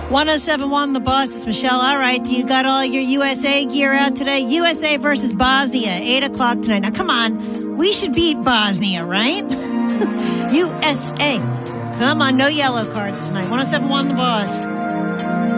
1071 The Boss. It's Michelle. All right. You got all your USA gear out today. USA versus Bosnia, 8 o'clock tonight. Now, come on. We should beat Bosnia, right? USA. Come on. No yellow cards tonight. 1071 The Boss.